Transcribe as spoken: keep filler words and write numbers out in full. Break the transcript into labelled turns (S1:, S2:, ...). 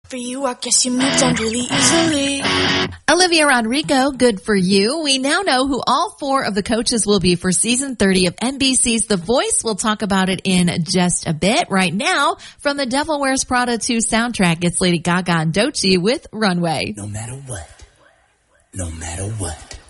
S1: For you, I guess you moved on really easily.
S2: Olivia Rodrigo, good for you. We now know who all four of the coaches will be for season thirty of N B C's The Voice. We'll talk about it in just a bit. Right now, from the Devil Wears Prada two soundtrack, it's Lady Gaga and Doechii with Runway.
S3: No matter what, no matter what.